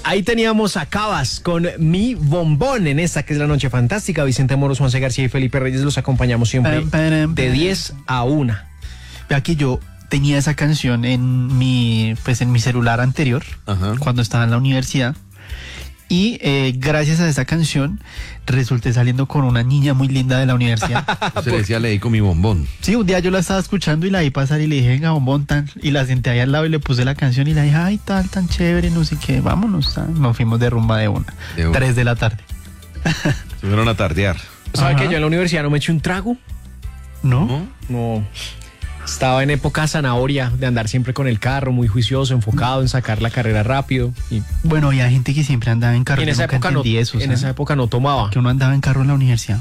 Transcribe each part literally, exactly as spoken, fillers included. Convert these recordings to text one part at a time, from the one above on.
Ahí teníamos a Cabas con Mi Bombón en esta que es la Noche Fantástica. Vicente Moros, Juan C. García y Felipe Reyes los acompañamos siempre de diez a una. Vea que yo tenía esa canción en mi, pues en mi celular anterior, ajá, cuando estaba en la universidad. Y eh, gracias a esa canción resulté saliendo con una niña muy linda de la universidad. Se le decía, le di con mi bombón. Sí, un día yo la estaba escuchando y la vi pasar y le dije, venga, bombón, tan. Y la senté ahí al lado y le puse la canción y la dije, ay, tal, tan chévere, no sé qué, vámonos. Tan. Nos fuimos de rumba de una. De una. Tres de la tarde. Se fueron a tardear. ¿Sabe que yo en la universidad no me eché un trago? ¿No? No. No. Estaba en época zanahoria, de andar siempre con el carro, muy juicioso, enfocado en sacar la carrera rápido. Y bueno, había gente que siempre andaba en carro. Y en esa época no, eso, en esa época no tomaba. Que uno andaba en carro en la universidad.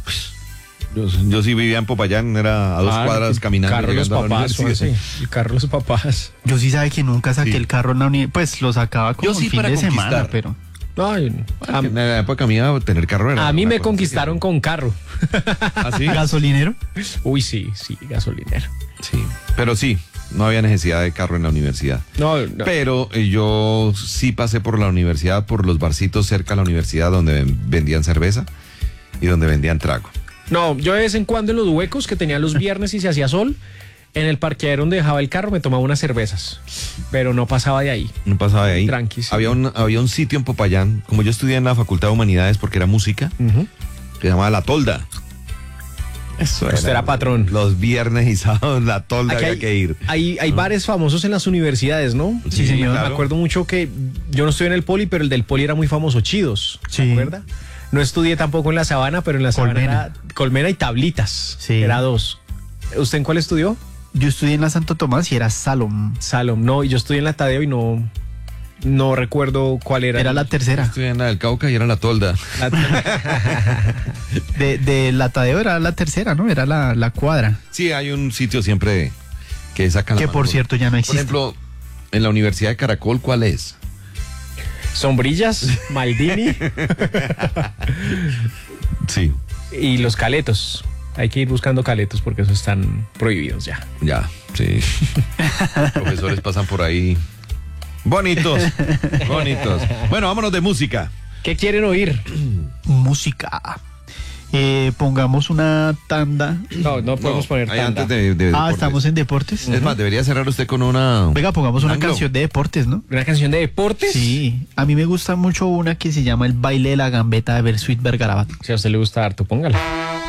Yo, yo sí vivía en Popayán, era a dos ah, cuadras caminando. Carro los papás, sí, el carro los papás. Yo sí sabe que nunca saqué sí. el carro en la universidad, pues lo sacaba como yo sí el fin para de conquistar. semana, pero... Ay, a, en la época mía tener carro era... A mí me conquistaron que... con carro. ¿Ah, sí? ¿Gasolinero? Uy, sí, sí, gasolinero. Sí, pero sí, no había necesidad de carro en la universidad. No, no. Pero eh, yo sí pasé por la universidad, por los barcitos cerca de la universidad donde vendían cerveza y donde vendían trago. No, yo de vez en cuando en los huecos que tenía los viernes y se hacía sol, en el parqueadero donde dejaba el carro me tomaba unas cervezas, pero no pasaba de ahí. No pasaba de ahí. Tranqui. Sí. Había un, había un sitio en Popayán, como yo estudié en la Facultad de Humanidades porque era música, uh-huh, que se llamaba La Tolda. Eso Usted era patrón. Los viernes y sábados La Tolda había hay, que ir. Hay, hay bares famosos en las universidades, ¿no? Sí, sí señor. Claro. Me acuerdo mucho que yo no estudié en el Poli, pero el del Poli era muy famoso, Chidos. ¿Se sí. acuerda? No estudié tampoco en la Sabana, pero en la Sabana Colmena, era Colmena y Tablitas. Sí. Era dos. ¿Usted en cuál estudió? Yo estudié en la Santo Tomás y era Salom. Salom, no, y yo estudié en la Tadeo y no... No recuerdo cuál era. Era la tercera. Yo estudié en la del Cauca y era La Tolda. La de, de la Tadeo era la tercera, ¿no? Era la, la cuadra. Sí, hay un sitio siempre que sacan que la por mano. Cierto ya no existe. Por ejemplo, en la Universidad de Caracol, ¿cuál es? Sombrillas, Maldini. Sí. Y los caletos. Hay que ir buscando caletos porque esos están prohibidos ya. Ya, sí. Los profesores pasan por ahí. Bonitos, bonitos. Bueno, vámonos de música. ¿Qué quieren oír? Música. Eh, pongamos una tanda. No, no podemos no, poner tanda. Antes de, de ah, deportes. ¿Estamos en deportes? Es uh-huh. más, debería cerrar usted con una... Venga, pongamos una anglo. canción de deportes, ¿no? ¿Una canción de deportes? Sí. A mí me gusta mucho una que se llama El baile de la gambeta de Bersuit Vergarabat. Si a usted le gusta harto, póngala.